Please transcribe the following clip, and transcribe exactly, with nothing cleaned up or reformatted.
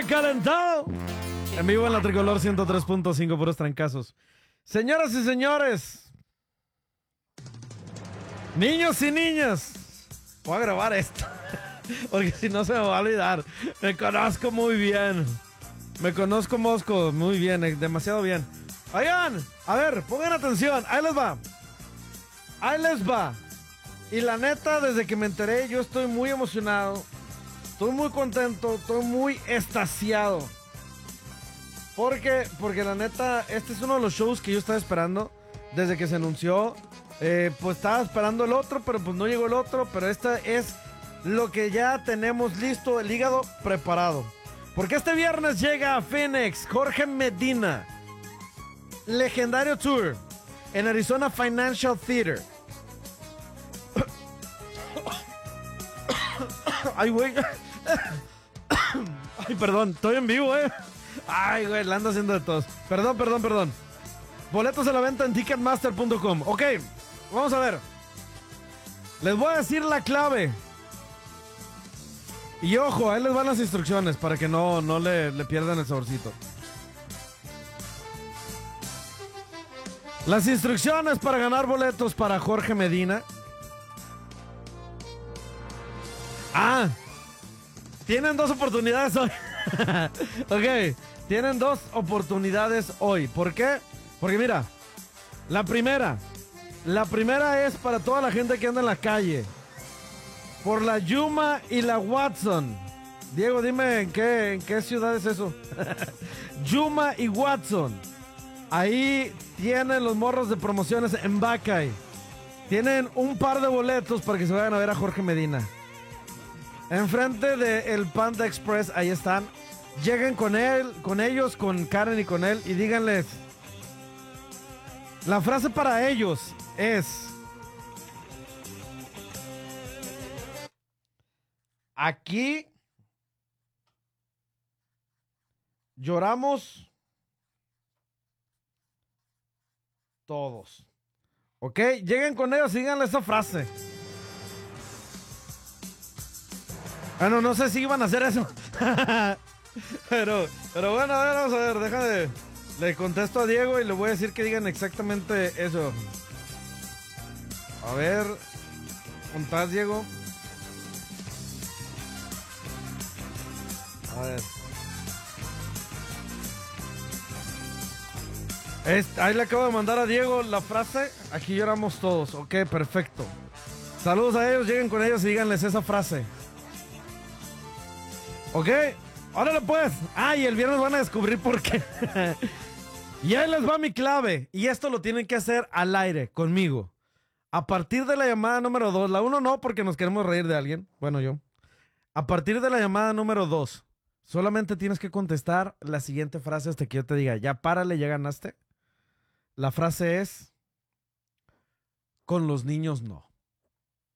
recalentado. En vivo en la Tricolor ciento tres punto cinco, puros trancazos. Señoras y señores, niños y niñas, voy a grabar esto, porque si no se me va a olvidar. Me conozco muy bien. Me conozco Mosco muy bien, demasiado bien. Oigan, a ver, pongan atención. Ahí les va. Ahí les va. Y la neta, desde que me enteré, yo estoy muy emocionado. Estoy muy contento, estoy muy extasiado. Porque, porque la neta, este es uno de los shows que yo estaba esperando desde que se anunció. Eh, pues estaba esperando el otro, pero pues no llegó el otro. Pero este es lo que ya tenemos listo, el hígado preparado. Porque este viernes llega a Phoenix Jorge Medina. Legendario Tour en Arizona Financial Theater. Ay, güey. Ay, perdón, estoy en vivo, eh. Ay, güey, la ando haciendo de tos. Perdón, perdón, perdón. Boletos a la venta en ticketmaster punto com. Ok, vamos a ver. Les voy a decir la clave. Y ojo, ahí les van las instrucciones para que no, no le, le pierdan el saborcito. Las instrucciones para ganar boletos para Jorge Medina. Ah, tienen dos oportunidades hoy. Ok, tienen dos oportunidades hoy. ¿Por qué? Porque mira, la primera, la primera es para toda la gente que anda en la calle. Por la Yuma y la Watson. Diego, dime en qué, en qué ciudad es eso. Yuma y Watson. Ahí tienen los morros de promociones en Buckeye. Tienen un par de boletos para que se vayan a ver a Jorge Medina. Enfrente del Panda Express, ahí están. Lleguen con él, con ellos, con Karen y con él y díganles. La frase para ellos es: aquí lloramos todos. ¿Ok? Lleguen con ellos y díganle esa frase. Bueno, no sé si iban a hacer eso. pero, pero bueno, a ver, vamos a ver, déjame. Le contesto a Diego y le voy a decir que digan exactamente eso. A ver, ¿dónde estás, Diego? A ver. Es, ahí le acabo de mandar a Diego la frase. Aquí lloramos todos. Ok, perfecto. Saludos a ellos, lleguen con ellos y díganles esa frase. Ok, órale pues. Ah, y el viernes van a descubrir por qué. Y ahí les va mi clave. Y esto lo tienen que hacer al aire, conmigo. A partir de la llamada número dos. La uno no, porque nos queremos reír de alguien. Bueno, yo. A partir de la llamada número dos, solamente tienes que contestar la siguiente frase hasta que yo te diga: ya párale, ya ganaste. La frase es: con los niños no.